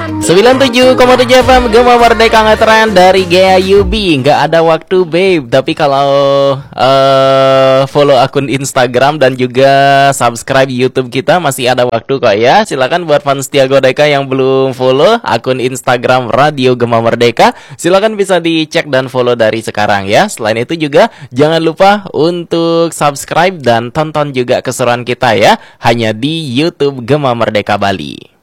97,7 FM Gema Merdeka ngetren dari Gea Yubi. Nggak ada waktu babe. Tapi kalau follow akun Instagram dan juga subscribe YouTube kita masih ada waktu kok ya. Silakan buat fans setia Godeka yang belum follow akun Instagram Radio Gema Merdeka, silakan bisa dicek dan follow dari sekarang ya. Selain itu juga jangan lupa untuk subscribe dan tonton juga keseruan kita ya, hanya di YouTube Gema Merdeka Bali.